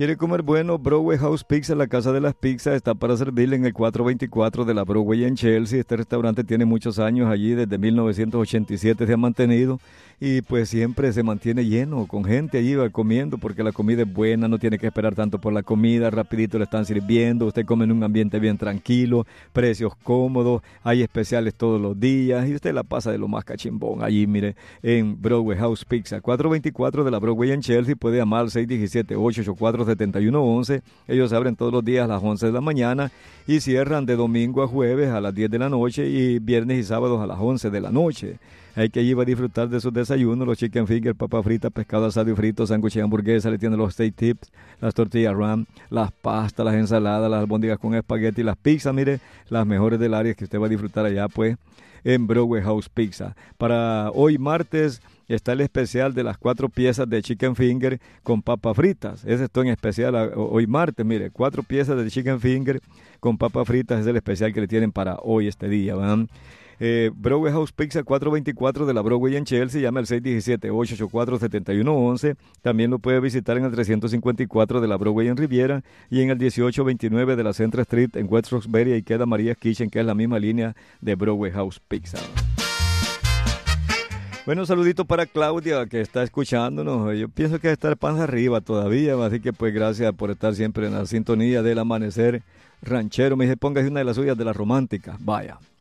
¿Quiere comer bueno? Broadway House Pizza, la casa de las pizzas, está para servirle en el 424 de la Broadway en Chelsea. Este restaurante tiene muchos años allí, desde 1987 se ha mantenido y pues siempre se mantiene lleno, con gente allí va comiendo porque la comida es buena, no tiene que esperar tanto por la comida, rapidito le están sirviendo, usted come en un ambiente bien tranquilo, precios cómodos, hay especiales todos los días y usted la pasa de lo más cachimbón allí, mire, en Broadway House Pizza, 424 de la Broadway en Chelsea, puede llamar al 617-884-7111, ellos abren todos los días a las 11 de la mañana y cierran de domingo a jueves a las 10 de la noche y viernes y sábados a las 11 de la noche. Hay que ir a disfrutar de sus desayunos, los chicken fingers, papa frita, pescado asado y frito, sándwich y hamburguesa, le tienen los steak tips, las tortillas ram, las pastas, las ensaladas, las albóndigas con espagueti, las pizzas, mire, las mejores del área que usted va a disfrutar allá, pues, en Broadway House Pizza. Para hoy martes está el especial de las 4 piezas de chicken finger con papas fritas. Ese está en especial hoy martes, mire, 4 piezas de chicken finger con papas fritas es el especial que le tienen para hoy este día, ¿verdad? Broadway House Pizza 424 de la Broadway en Chelsea, llama al 617-884-7111. También lo puede visitar en el 354 de la Broadway en Riviera y en el 1829 de la Central Street en West Roxbury. Ahí queda Maria's Kitchen, que es la misma línea de Broadway House Pizza. Bueno, un saludito para Claudia que está escuchándonos. Yo pienso que está panza arriba todavía, así que pues gracias por estar siempre en la sintonía del amanecer ranchero. Me dice, póngase una de las suyas de las románticas. Vaya.